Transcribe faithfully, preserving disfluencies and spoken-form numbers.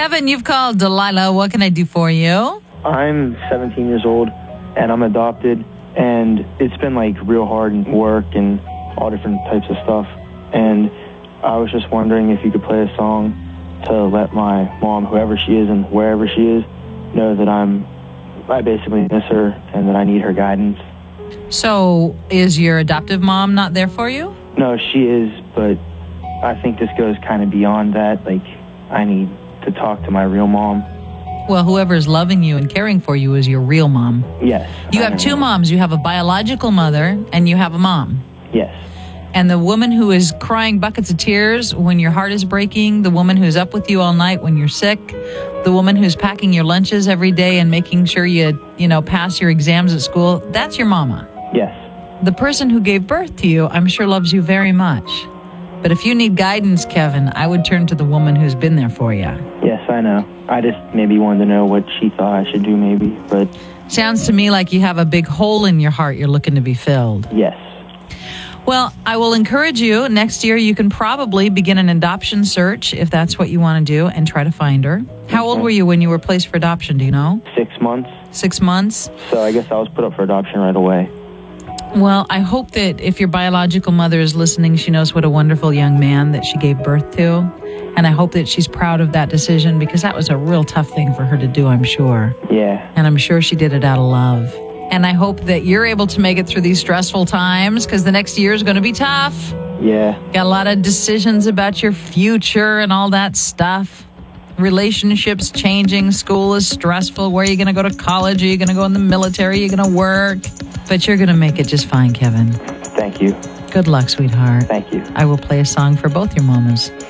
Kevin, you've called Delilah. What can I do for you? I'm seventeen years old, and I'm adopted, and it's been, like, real hard work and all different types of stuff. And I was just wondering if you could play a song to let my mom, whoever she is and wherever she is, know that I'm, I basically miss her and that I need her guidance. So, is your adoptive mom not there for you? No, she is, but I think this goes kind of beyond that. Like, I need to talk to my real mom. Well, whoever's loving you and caring for you is your real mom. Yes. You have two moms. You have a biological mother and you have a mom. Yes. And the woman who is crying buckets of tears when your heart is breaking, the woman who's up with you all night when you're sick, the woman who's packing your lunches every day and making sure you, you know, pass your exams at school, that's your mama. Yes. The person who gave birth to you, I'm sure, loves you very much. But if you need guidance, Kevin, I would turn to the woman who's been there for you. Yes, I know. I just maybe wanted to know what she thought I should do maybe, but... Sounds to me like you have a big hole in your heart you're looking to be filled. Yes. Well, I will encourage you. Next year, you can probably begin an adoption search if that's what you want to do and try to find her. How old were you when you were placed for adoption? Do you know? Six months. Six months? So I guess I was put up for adoption right away. Well, I hope that if your biological mother is listening, she knows what a wonderful young man that she gave birth to. And I hope that she's proud of that decision because that was a real tough thing for her to do, I'm sure. Yeah. And I'm sure she did it out of love. And I hope that you're able to make it through these stressful times because the next year is going to be tough. Yeah. Got a lot of decisions about your future and all that stuff. Relationships changing. School is stressful. Where are you going to go to college? Are you going to go in the military? Are you going to work? But you're going to make it just fine, Kevin. Thank you. Good luck, sweetheart. Thank you. I will play a song for both your mamas.